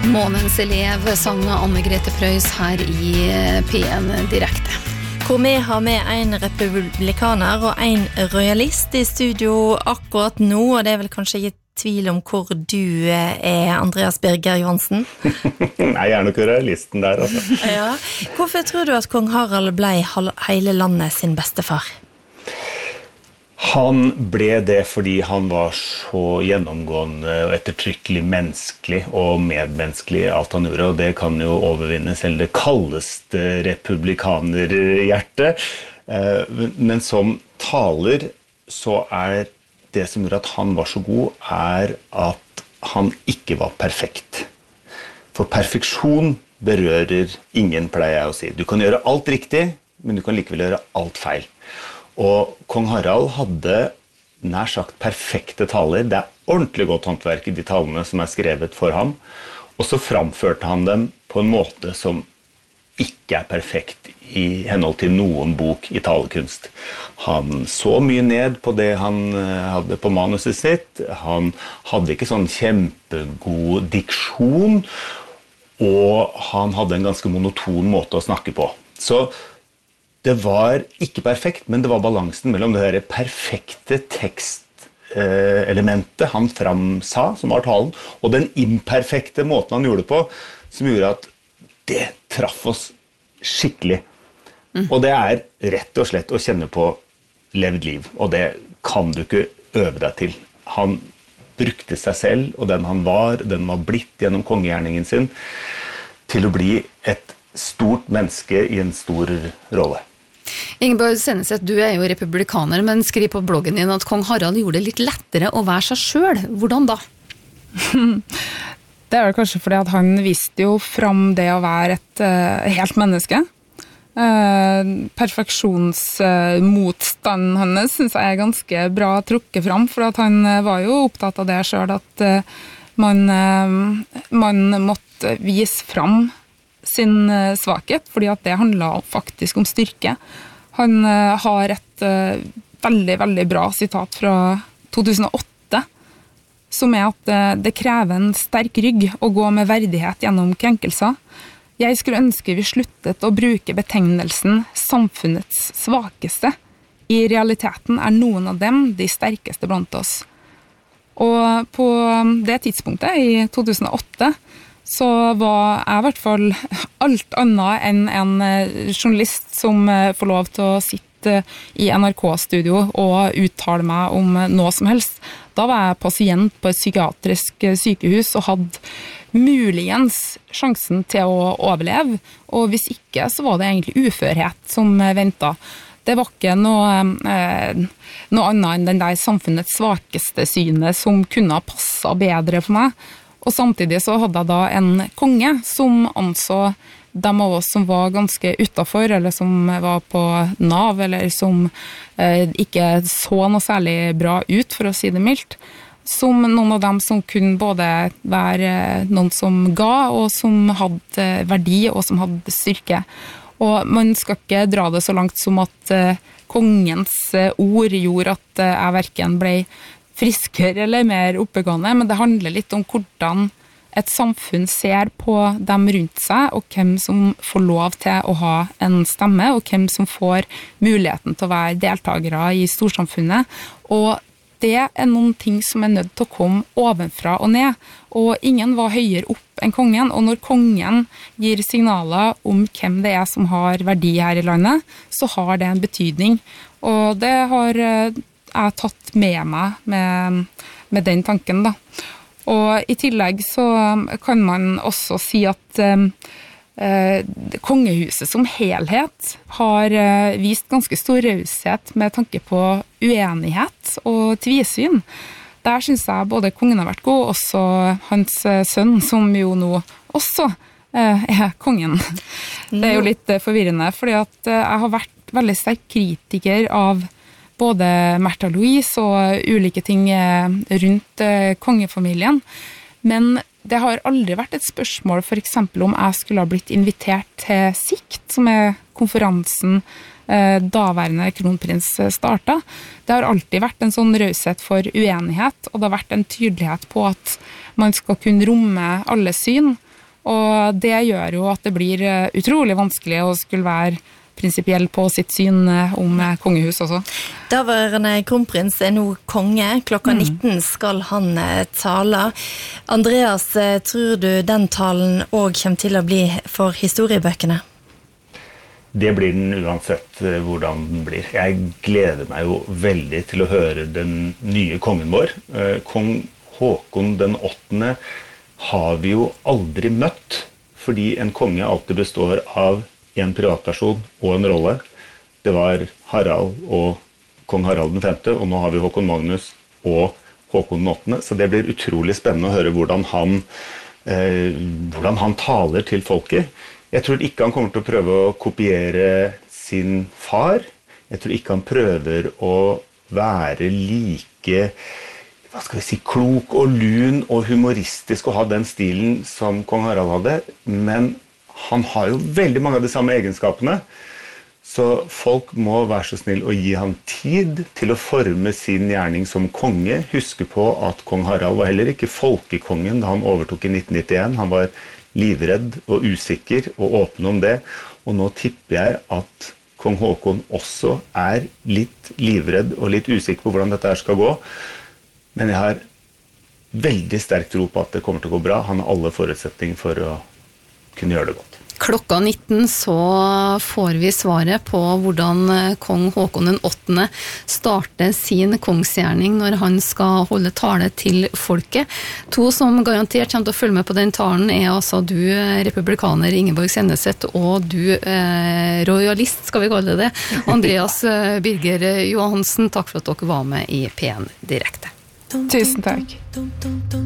Månens elev sang Anne-Grete Preus her i P1 direkte. Hvor vi har med en republikaner og en royalist i studio akkurat nå, og det er vel kanskje ikke tvil om hvor du Andreas Birger Johansen? Nei, jeg nok royalisten der, altså. Ja. Hvorfor tror du at kong Harald ble hele landet sin bestefar? Han ble det fordi han var så gjennomgående og ettertrykkelig menneskelig og medmenneskelig alt han gjorde, og det kan jo overvinne selv det kaldeste republikanerhjerte. Men som taler så det som gjorde at han var så god, at han ikke var perfekt. For perfeksjon berører ingen, pleier jeg å si. Du kan gjøre alt riktig, men du kan likevel gjøre alt feil. Og kong Harald hadde nær sagt perfekte taler. Det ordentlig godt håndverk i de talene som skrevet for ham. Og så framførte han dem på en måte som ikke perfekt i henhold til noen bok i talekunst. Han så mye ned på det han hadde på manuset sitt. Han hadde ikke sånn kjempegod diksjon, og han hadde en ganske monoton måte å snakke på. Så det var ikke perfekt, men det var balansen mellom det der perfekte tekstelementet han framsa, som var talen, og den imperfekte måten han gjorde det på, som gjorde at det traff oss skikkelig. Og det rett og slett å kjenne på levd liv, og det kan du ikke øve deg til. Han brukte seg selv, og den han var blitt gjennom kongegjerningen sin, til å bli et stort menneske i en stor rolle. Ingeborg Senneset, du jo republikaner, men skriv på bloggen din at kong Harald gjorde det litt lettere å være seg selv. Hvordan da? Det vel kanskje fordi at han viste jo fram det å være et helt menneske. Perfeksjonsmotstanden hans synes jeg ganske bra trukket fram, for at han var jo opptatt av det selv, at man måtte vise fram sin svakhet, fordi at det handlet faktisk om styrke. Han har et veldig, veldig bra sitat fra 2008, som at det krever en sterk rygg å gå med verdighet gjennom krenkelser. Jeg skulle ønske vi sluttet å bruke betegnelsen samfunnets svakeste. I realiteten noen av dem de sterkeste blant oss. Og på det tidspunktet, i 2008, så var jeg I hvert fall alt annet enn en journalist som får lov til å sitte i NRK-studio og uttale meg om noe som helst. Da var jeg pasient på et psykiatrisk sykehus og hadde muligens sjansen til å overleve, og hvis ikke så var det egentlig uførhet som ventet. Det var ikke noe annet enn den der samfunnets svakeste synet som kunne ha passet bedre for meg. Og samtidig så hadde jeg da en konge som anså dem av oss som var ganske utenfor, eller som var på NAV, eller som ikke så noe særlig bra ut, for å si det mildt, som noen av dem som kunne både være noen som ga, og som hadde verdi, og som hadde styrke. Og man skal ikke dra det så langt som at kongens ord gjorde at jeg hverken ble friskere eller mer oppegående, men det handler litt om hvordan et samfunn ser på dem rundt seg, og hvem som får lov til å ha en stemme, og hvem som får muligheten til å være deltakere i storsamfunnet. Og det noen ting som nødt til å komme ovenfra og ned, og ingen var høyere opp enn kongen, og når kongen gir signaler om hvem det som har verdi her i landet, så har det en betydning. Og det har jeg tatt med meg med den tanken da. Og i tillegg så kan man også si at kongehuset som helhet har vist ganske stor raushet med tanke på uenighet og tvisyn. Der synes jeg både kongen har vært god, og også hans sønn, som jo nå også kongen. Det jo litt forvirrende, fordi at jeg har vært veldig sterk kritiker av både Märtha Louise og ulike ting rundt kongefamilien. Men det har aldri vært et spørsmål for eksempel om jeg skulle ha blitt invitert til SICT, som konferansen daværende kronprins startet. Det har alltid vært en sånn raushet for uenighet, og det har vært en tydelighet på at man skal kunne romme alle syn, Og det gjør jo at det blir utrolig vanskelig å skulle være prinsipiell på sitt syn om kongehus også. Daværende kronprins nå konge. Klokka 19 skal han tale. Andreas, tror du den talen også kommer til å bli for historiebøkene? Det blir den uansett hvordan den blir. Jeg gleder meg jo veldig til å høre den nye kongen vår. Kong Håkon den 8. har vi jo aldri møtt, fordi en konge alltid består av en privatperson og en rolle. Det var Harald og kong Harald den 5., og nå har vi Håkon Magnus og Håkon den 8., så det blir utrolig spennende å høre hvordan han taler til folket. Jeg tror ikke han kommer til å prøve å kopiere sin far. Jeg tror ikke han prøver å være like, klok og lun og humoristisk og ha den stilen som kong Harald hadde, men han har jo veldig mange av de samme egenskapene, så folk må være så snill å gi han tid til å forme sin gjerning som konge. Huske på at kong Harald var heller ikke folkekongen da han overtok i 1991. Han var livredd og usikker og åpen om det, og nå tipper jeg at kong Håkon også litt livredd og litt usikker på hvordan dette her skal gå, men jeg har veldig sterk tro på at det kommer til å gå bra. Han har alle forutsetninger for å kunne gjøre det godt. Klokka 19 så får vi svaret på hvordan kong Håkon den 8. starter sin kongsgjerning når han skal holde tale til folket. To som garantert kommer til å følge med på den talen altså du, republikaner Ingeborg Senneset, og du, royalist skal vi kalle det, Andreas Birger Johansen. Takk for at dere var med i P1 Direkte. Tusen takk.